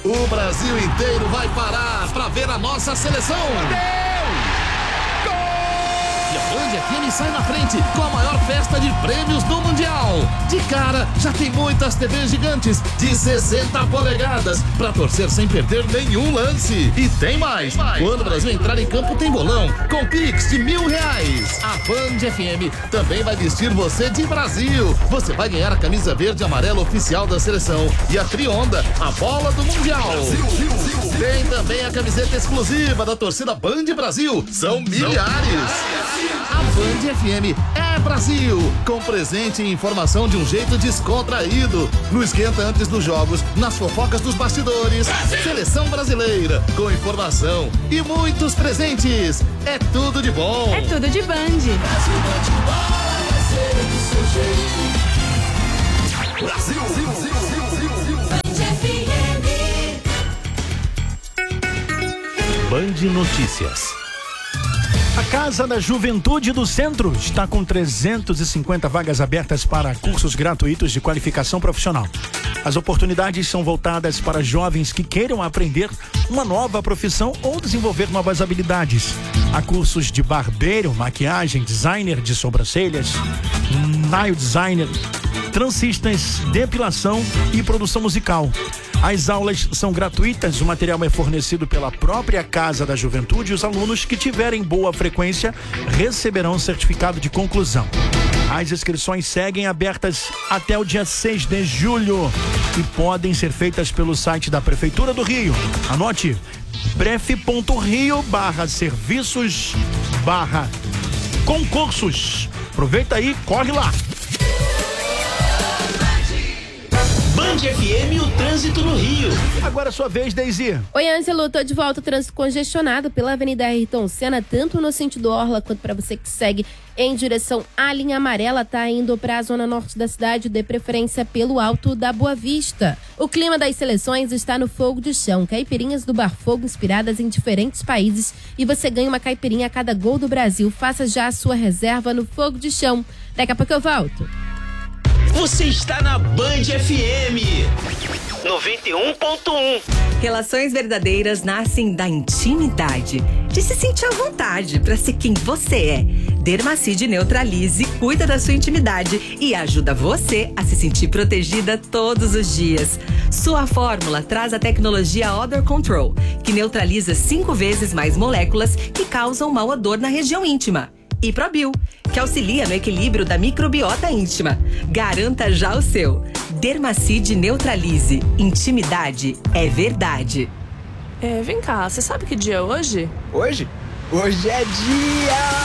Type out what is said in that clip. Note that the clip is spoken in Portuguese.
O Brasil inteiro vai parar pra ver a nossa seleção. E a Band FM sai na frente com a maior festa de prêmios do Mundial. De cara, já tem muitas TVs gigantes de 60 polegadas pra torcer sem perder nenhum lance. E tem mais. Quando o Brasil entrar em campo tem bolão com Pix de R$1.000. A Band FM também vai vestir você de Brasil. Você vai ganhar a camisa verde e amarela oficial da seleção e a Trionda, a bola do Mundial. Tem também a camiseta exclusiva da torcida Band Brasil. São milhares. A Band FM é Brasil, com presente e informação de um jeito descontraído. No esquenta antes dos jogos, nas fofocas dos bastidores. Brasil. Seleção brasileira, com informação e muitos presentes. É tudo de bom. É tudo de Band. Brasil, Band Notícias. A Casa da Juventude do Centro está com 350 vagas abertas para cursos gratuitos de qualificação profissional. As oportunidades são voltadas para jovens que queiram aprender uma nova profissão ou desenvolver novas habilidades. Há cursos de barbeiro, maquiagem, designer de sobrancelhas, nail designer, transistas, depilação e produção musical. As aulas são gratuitas, o material é fornecido pela própria Casa da Juventude e os alunos que tiverem boa frequência receberão um certificado de conclusão. As inscrições seguem abertas até o dia 6 de julho e podem ser feitas pelo site da Prefeitura do Rio. Anote: pref.rio/serviços/concursos. Aproveita aí, corre lá. Band FM, o trânsito no Rio. Agora é sua vez, Daisy. Oi, Ângelo, tô de volta. Trânsito congestionado pela Avenida Ayrton Senna, tanto no sentido Orla quanto para você que segue em direção à linha amarela, tá indo para a zona norte da cidade, de preferência pelo Alto da Boa Vista. O clima das seleções está no fogo de chão. Caipirinhas do Bar Fogo inspiradas em diferentes países e você ganha uma caipirinha a cada gol do Brasil. Faça já a sua reserva no fogo de chão. Daqui a pouco eu volto. Você está na Band FM 91.1. Relações verdadeiras nascem da intimidade, de se sentir à vontade para ser quem você é. Dermacide Neutralize cuida da sua intimidade e ajuda você a se sentir protegida todos os dias. Sua fórmula traz a tecnologia Odor Control, que neutraliza 5 vezes mais moléculas que causam mau odor na região íntima. E Probil, que auxilia no equilíbrio da microbiota íntima. Garanta já o seu. Dermacide Neutralize. Intimidade é verdade. Vem cá, você sabe que dia é hoje? Hoje? Hoje é dia